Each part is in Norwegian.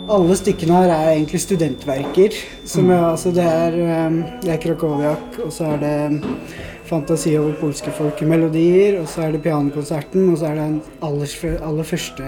Alle stykkene her egentlig studentverker, som altså det Krakowiak, og så det Fantasi over polske folkemelodier, og så det pianokonserten, og så den aller første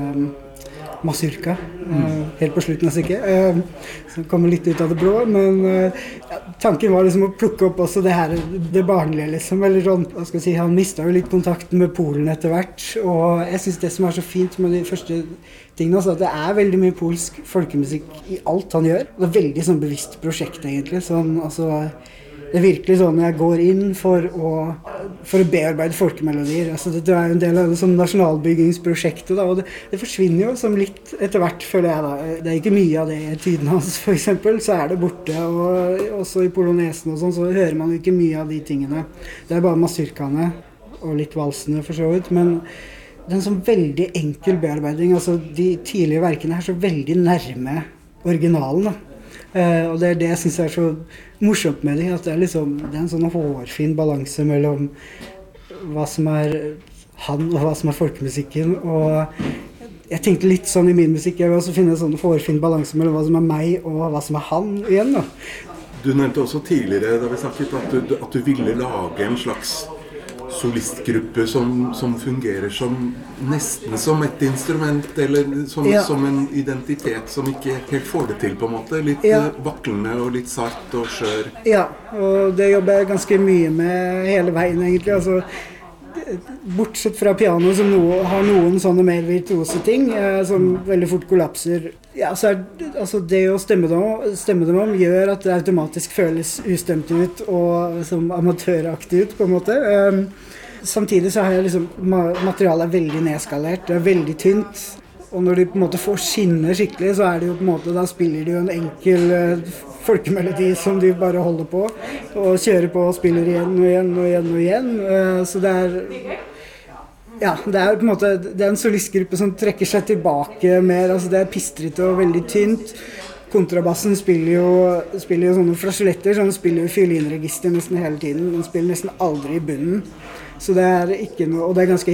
Mazurka, helt på slutten av stykket, som kommer litt ut av det blå, men tanken var liksom å plukke opp også det barnlige liksom, eller sånn, hva skal jeg si, han mistet jo litt kontakten med Polen etter hvert, og jeg synes det som så fint med de første tingene, altså, at det veldig mye polsk folkemusikk i alt han gjør, det veldig sånn bevisst prosjekt egentlig, sånn, altså, det virkelig sånn jeg går inn for å bearbeide folkemelodier. Altså, det jo en del av det sånn nasjonalbyggingsprosjektet, da, og det forsvinner jo som litt etter hvert, føler jeg da. Det ikke mye av det i tiden hans, for eksempel, så det borte, og også i polonesen og sånn, så hører man ikke mye av de tingene. Det bare mazurkaene og litt valsene for så vidt, men det en sånn veldig enkel bearbeiding, altså de tidlige verkene så veldig nærme originalen, da. Og det det jeg synes så morsomt med det, at det liksom, det en sånn hårfin balanse mellom hva som han og hva som folkemusikken, og jeg tenkte litt sånn i min musikk, jeg vil også finne en sånn hårfin balanse mellom hva som meg og hva som han igjen da. Du nevnte også tidligere da vi snakket at du ville lage en slags solistgruppe som fungerer som nesten som et instrument, eller som en identitet som ikke helt får det til på en måte, litt vaklende og litt sart og skjør. Ja, og det jobber jeg ganske mye med hele veien egentlig, altså bortsett fra piano som har noen sånne mer virtuose ting som veldig fort kollapser. Ja, så altså det å stemme dem om gjør at det automatisk føles ustemt ut og som amatøraktig ut på en måte. Samtidig så har jeg liksom, materialet veldig nedskalert, det veldig tynt, og når de på en måte får skinne skikkelig, så det jo på en måte, da spiller de jo en enkel folkemelodi som de bare holder på, og kjører på og spiller igjen og igjen og igjen og igjen. Så det ja, det på en måte, det en solistgruppe som trekker seg tilbake mer, altså det pistrete og veldig tynt. Kontrabassen spiller jo sånne flasjoletter, så den spiller jo fiolinregister nesten hele tiden, den spiller nesten aldri i bunnen. Så det ikke noe, og det ganske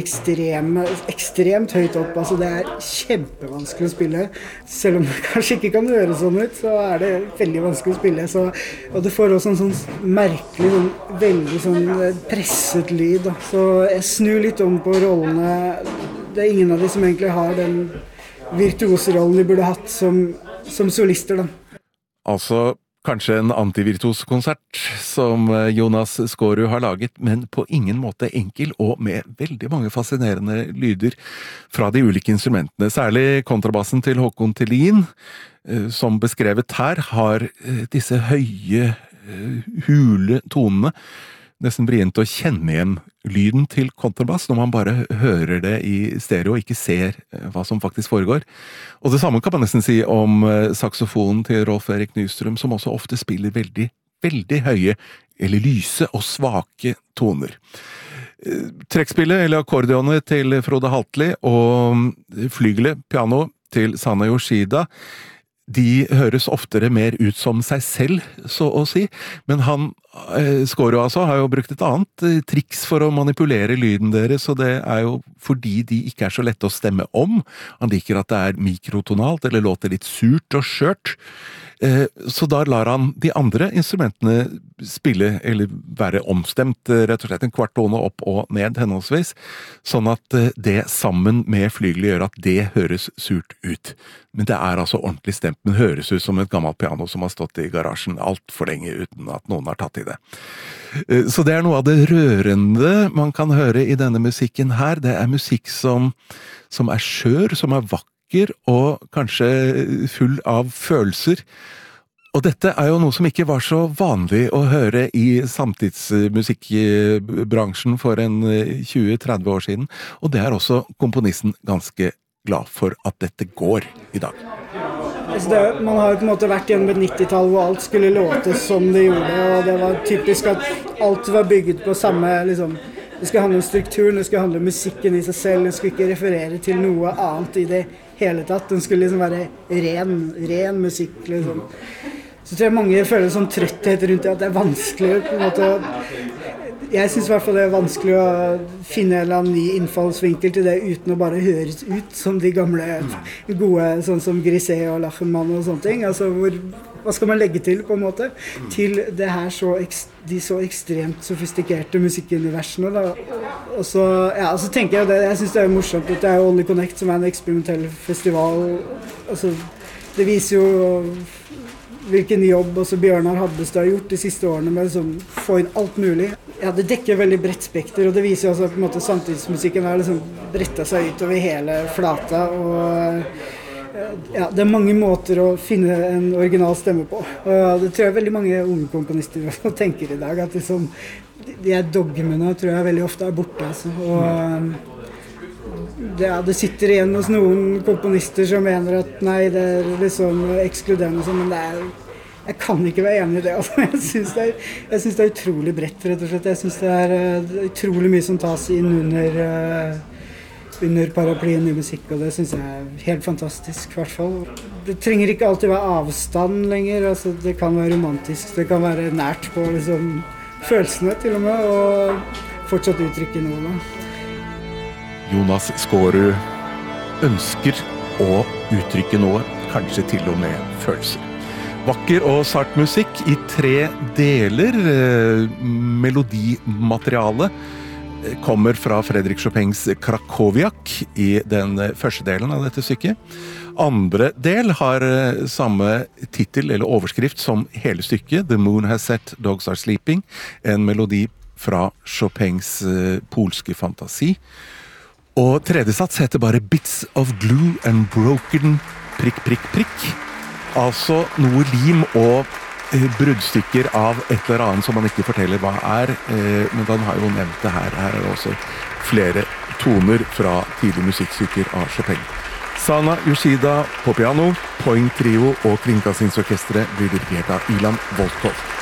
ekstremt høyt opp, altså det kjempevanskelig å spille. Selv om det kanskje ikke kan høre sånn ut, så det veldig vanskelig å spille. Så, og det får også en sånn merkelig, veldig sånn presset lyd. Da. Så jeg snur litt om på rollene. Det ingen av de som egentlig har den virtuoserollen de burde hatt som solister. Da. Altså kanskje en antivirtuoskonsert som Jonas Skåru har laget, men på ingen måte enkel og med veldig mange fascinerende lyder fra de ulike instrumentene. Særlig kontrabassen til Håkon Thelin, som beskrevet her, har disse høye, hule tonene. Nesten vrient å kjenne igjen lyden til kontrabass når man bare hører det i stereo og ikke ser hva som faktisk foregår. Og det samme kan man nesten si om saksofonen til Rolf Erik Nystrøm, som også ofte spiller veldig, veldig høye eller lyse og svake toner. Trekkspillet eller akkordeonet til Frode Haltli og flygelet, piano til Sana Yoshida, de høres oftere mer ut som seg selv, så å si, men Skåru altså har jo brukt et annet triks for å manipulere lyden deres, og det jo fordi de ikke så lette å stemme om. Han liker at det mikrotonalt, eller låter litt surt og skjørt, så da lar han de andre instrumentene spille, eller være omstemt, rett og slett en kvart tone opp og ned henholdsvis, sånn at det sammen med flygelet gjør at det høres surt ut. Men det altså ordentlig stemt, men høres ut som et gammelt piano som har stått i garasjen alt for lenge uten at noen har tatt i det. Så det noe av det rørende man kan høre i denne musikken her. Det musikk som skjør, som vakker, og kanskje full av følelser. Og dette jo noe som ikke var så vanlig å høre i samtidsmusikkbransjen for 20-30 år siden, og det også komponisten ganske glad for at dette går i dag. Man har på en måte vært gjennom et 90-tall hvor alt skulle låte som det gjorde, og det var typisk at alt var bygget på samme, liksom, det skulle handle om strukturen, det skulle handle om musikken i seg selv, det skulle ikke referere til noe annet i det hele tatt, den skulle liksom være ren musikk, liksom. Så tror jeg mange føler sånn trøtthet rundt det, at det vanskelig på en måte. Jeg synes I hvert fall det vanskelig å finne en eller annen ny innfallsvinkel til det uten å bare høres ut som de gamle gode, sånn som Grisset og Lachenmann og sånne ting. Altså hva skal man legge til på en måte? Til det her de så ekstremt sofistikerte musikkuniversene da. Og så tenker jeg det, jeg synes det morsomt at det Only Connect som en eksperimentell festival. Altså, det viser jo hvilken jobb også Bjørnar Haddestad har gjort de siste årene med å få inn alt mulig. Ja, det dekker veldig bredt spekter, og det viser jo også at på en måte, samtidsmusikken har liksom brettet seg ut over hele flata, og ja, det mange måter å finne en original stemme på. Og det tror jeg veldig mange unge komponister tenker I dag, at liksom, de dogmene tror jeg veldig ofte borte. Altså. Og det sitter igjen hos noen komponister som mener at nei, det liksom ekskluderende, men jeg kan ikke være enig I det. Altså. Jeg synes det utrolig bredt, rett og slett. Jeg synes det utrolig mye som tas inn under paraplyen I musikk, og det synes jeg helt fantastisk, I hvert fall. Det trenger ikke alltid være avstand lenger, altså, det kan være romantisk, det kan være nært på liksom, følelsene til og med, og fortsatt uttrykke noe da. Jonas Skårud ønsker å uttrykke noe, kanskje til og med følelser. Vakker og sart musikk I 3 deler. Melodimateriale kommer fra Frédéric Chopins Krakowiak I den første delen av dette stykket. Andre del har samme titel eller overskrift som hele stykket, The Moon Has Set, Dogs Are Sleeping, en melodi fra Chopins polske fantasi. Og tredje sats heter bare Bits of Glue and Broken ... Altså noe lim og bruddstykker av et eller annet som man ikke forteller hva men den har jo nevnt det her. Her det også flere toner fra tidlige musikkstykker av Chopin. Sana Yoshida på piano, Poing Trio og Kringkastingsorkestret blir dirigert av Ilan Volkov.